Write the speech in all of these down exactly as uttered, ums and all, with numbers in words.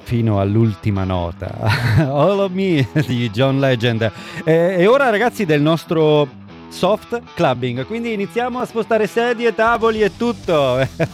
fino all'ultima nota. All of Me di John Legend. E, e ora ragazzi del nostro soft clubbing, quindi iniziamo a spostare sedie, tavoli e tutto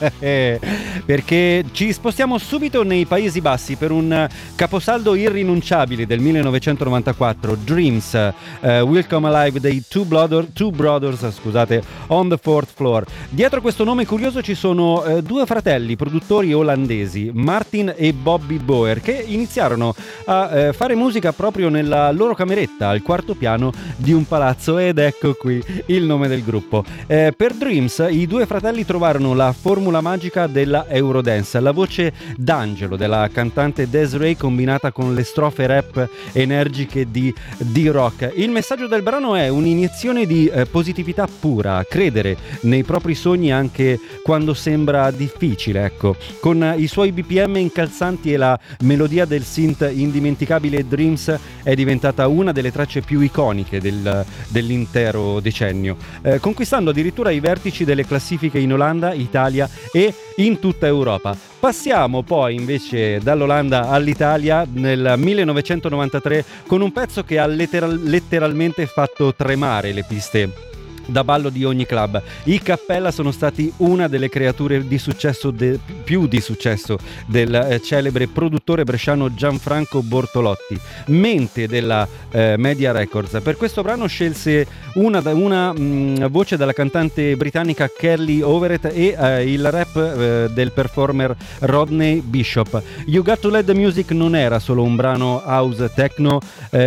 perché ci spostiamo subito nei Paesi Bassi per un caposaldo irrinunciabile del millenovecentonovantaquattro, Dreams, uh, Will Come Alive dei Two, Brother, Two Brothers, scusate, on the Fourth Floor. Dietro questo nome curioso ci sono uh, due fratelli produttori olandesi, Martin e Bobby Boer, che iniziarono a uh, fare musica proprio nella loro cameretta al quarto piano di un palazzo, ed ecco qui il nome del gruppo. Eh, per Dreams i due fratelli trovarono la formula magica della Eurodance, la voce d'angelo della cantante Desiree combinata con le strofe rap energiche di D-Rock. Il messaggio del brano è un'iniezione di eh, positività pura, credere nei propri sogni anche quando sembra difficile, ecco. Con i suoi B P M incalzanti e la melodia del synth indimenticabile, Dreams è diventata una delle tracce più iconiche del, dell'intero decennio, eh, conquistando addirittura i vertici delle classifiche in Olanda, Italia e in tutta Europa. Passiamo poi invece dall'Olanda all'Italia nel millenovecentonovantatré con un pezzo che ha letteral- letteralmente fatto tremare le piste da ballo di ogni club. I Cappella sono stati una delle creature di successo de- più di successo del eh, celebre produttore bresciano Gianfranco Bortolotti, mente della eh, Media Records. Per questo brano scelse una, una mh, voce dalla cantante britannica Kelly Overet e eh, il rap eh, del performer Rodney Bishop. You Got to Let the Music non era solo un brano house techno,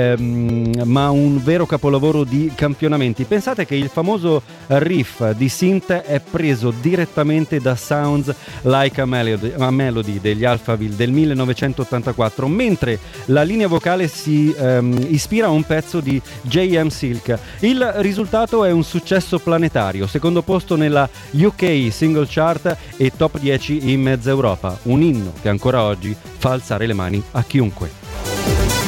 ehm, ma un vero capolavoro di campionamenti. Pensate che il famoso riff di synth è preso direttamente da Sounds Like a Melody, a Melody degli Alphaville del millenovecentottantaquattro, mentre la linea vocale si ehm, ispira a un pezzo di J M Silk. Il risultato è un successo planetario, secondo posto nella U K Single Chart e top dieci in mezza Europa, un inno che ancora oggi fa alzare le mani a chiunque.